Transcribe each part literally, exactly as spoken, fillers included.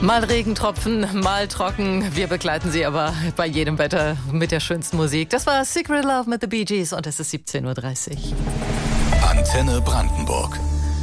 Mal Regentropfen, mal trocken. Wir begleiten Sie aber bei jedem Wetter mit der schönsten Musik. Das war Secret Love mit The Bee Gees und es ist siebzehn Uhr dreißig. Antenne Brandenburg.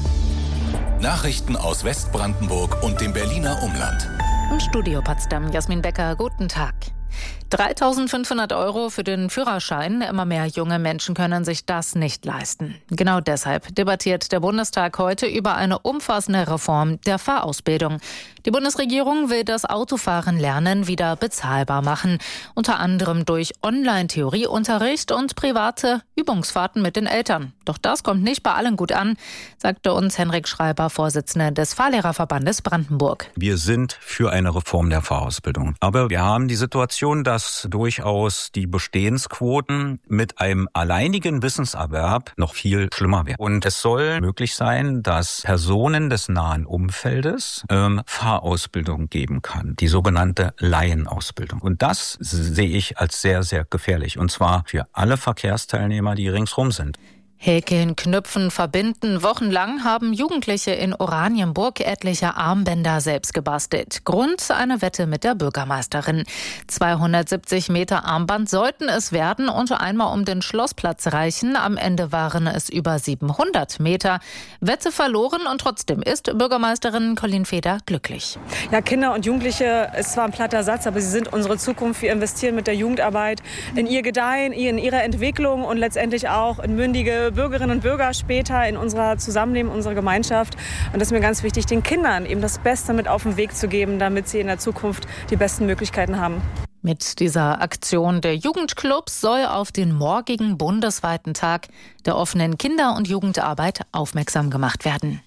Nachrichten aus Westbrandenburg und dem Berliner Umland. Im Studio Potsdam, Jasmin Becker, guten Tag. dreitausendfünfhundert Euro für den Führerschein. Immer mehr junge Menschen können sich das nicht leisten. Genau deshalb debattiert der Bundestag heute über eine umfassende Reform der Fahrausbildung. Die Bundesregierung will das Autofahren lernen wieder bezahlbar machen. Unter anderem durch Online-Theorieunterricht und private Übungsfahrten mit den Eltern. Doch das kommt nicht bei allen gut an, sagte uns Henrik Schreiber, Vorsitzender des Fahrlehrerverbandes Brandenburg. Wir sind für eine Reform der Fahrausbildung. Aber wir haben die Situation, dass durchaus die Bestehensquoten mit einem alleinigen Wissenserwerb noch viel schlimmer werden. Und es soll möglich sein, dass Personen des nahen Umfeldes ähm, Fahrausbildung geben kann, die sogenannte Laienausbildung. Und das sehe ich als sehr, sehr gefährlich. Und zwar für alle Verkehrsteilnehmer, die ringsrum sind. Häkeln, Knüpfen, Verbinden. Wochenlang haben Jugendliche in Oranienburg etliche Armbänder selbst gebastelt. Grund eine Wette mit der Bürgermeisterin. zweihundertsiebzig Meter Armband sollten es werden und einmal um den Schlossplatz reichen. Am Ende waren es über siebenhundert Meter. Wette verloren und trotzdem ist Bürgermeisterin Colleen Feder glücklich. Ja, Kinder und Jugendliche, ist zwar ein platter Satz, aber sie sind unsere Zukunft. Wir investieren mit der Jugendarbeit in ihr Gedeihen, in ihre Entwicklung und letztendlich auch in mündige Bürgerinnen und Bürger später in unserer Zusammenleben, unserer Gemeinschaft. Und das ist mir ganz wichtig, den Kindern eben das Beste mit auf den Weg zu geben, damit sie in der Zukunft die besten Möglichkeiten haben. Mit dieser Aktion der Jugendclubs soll auf den morgigen bundesweiten Tag der offenen Kinder- und Jugendarbeit aufmerksam gemacht werden.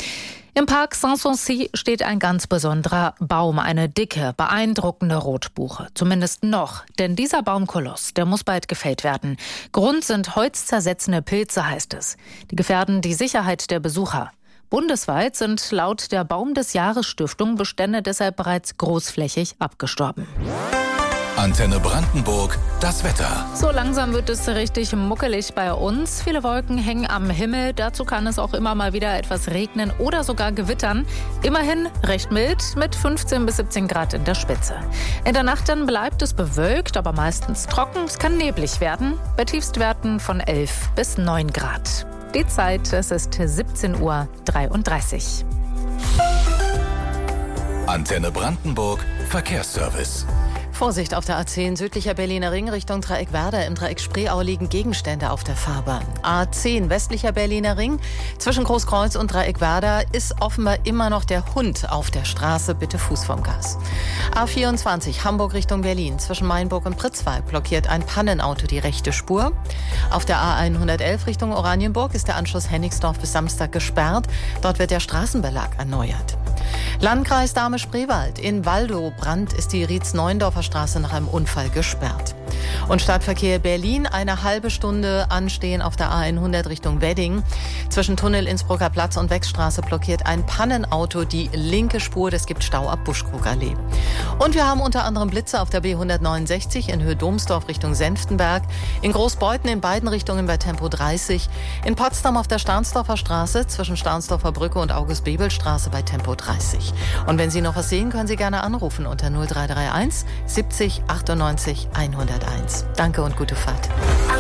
Im Park Sanssouci steht ein ganz besonderer Baum, eine dicke, beeindruckende Rotbuche. Zumindest noch, denn dieser Baumkoloss, der muss bald gefällt werden. Grund sind holzzersetzende Pilze, heißt es. Die gefährden die Sicherheit der Besucher. Bundesweit sind laut der Baum des Jahres Stiftung Bestände deshalb bereits großflächig abgestorben. Antenne Brandenburg, das Wetter. So langsam wird es richtig muckelig bei uns. Viele Wolken hängen am Himmel. Dazu kann es auch immer mal wieder etwas regnen oder sogar gewittern. Immerhin recht mild mit fünfzehn bis siebzehn Grad in der Spitze. In der Nacht dann bleibt es bewölkt, aber meistens trocken. Es kann neblig werden. Bei Tiefstwerten von elf bis neun Grad. Die Zeit, es ist siebzehn Uhr dreiunddreißig. Antenne Brandenburg, Verkehrsservice. Vorsicht auf der A zehn, südlicher Berliner Ring Richtung Dreieck Werder. Im Dreieck Spreeau liegen Gegenstände auf der Fahrbahn. A zehn, westlicher Berliner Ring. Zwischen Großkreuz und Dreieck Werder ist offenbar immer noch der Hund auf der Straße. Bitte Fuß vom Gas. A vierundzwanzig, Hamburg Richtung Berlin. Zwischen Mainburg und Pritzwalk blockiert ein Pannenauto die rechte Spur. Auf der A hundertelf Richtung Oranienburg ist der Anschluss Hennigsdorf bis Samstag gesperrt. Dort wird der Straßenbelag erneuert. Landkreis Dahme-Spreewald. In Waldow-Brand ist die Rietz-Neuendorfer Straße nach einem Unfall gesperrt. Und Stadtverkehr Berlin, eine halbe Stunde anstehen auf der A hundert Richtung Wedding. Zwischen Tunnel Innsbrucker Platz und Wechstraße blockiert ein Pannenauto die linke Spur. Es gibt Stau ab Buschkrugallee. Und wir haben unter anderem Blitze auf der B hundertneunundsechzig in Höhe Domsdorf Richtung Senftenberg. In Großbeuthen in beiden Richtungen bei Tempo dreißig. In Potsdam auf der Stahnsdorfer Straße zwischen Stahnsdorfer Brücke und August-Bebel-Straße bei Tempo dreißig. Und wenn Sie noch was sehen, können Sie gerne anrufen unter null drei drei eins siebzig achtundneunzig hunderteins. Danke und gute Fahrt.